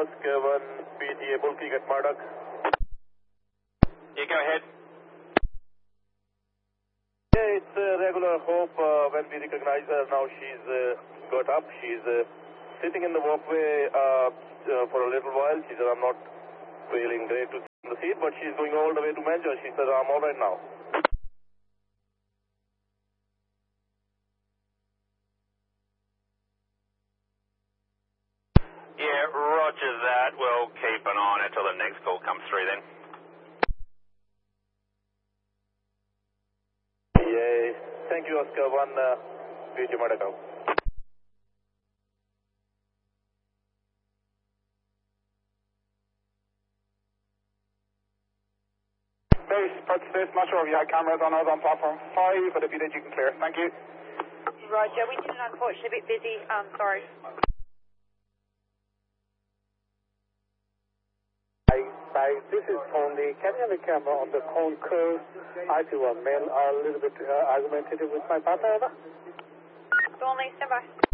Oscar 1, PTA, Bull Creek at Murdoch. Yeah, go ahead. Yeah, it's regular Hope. When we recognize her now, she's got up. She's sitting in the walkway for a little while. She said, I'm not feeling great to sit in the seat, but she's going all the way to Manchester. She said, I'm all right now. Yeah, roger that. We'll keep an eye on it till the next call comes through then. Yeah, thank you, Oscar 1, PTA Murdoch. Base, Perth Space, not sure if you had cameras on us on platform 5, but if you did, you can clear. Thank you. Roger, we didn't, unfortunately, a bit busy. Sorry. Hi, this is Tony. Can you have a camera on the concourse? I feel a little bit argumentative with my partner. Thornley, stand by.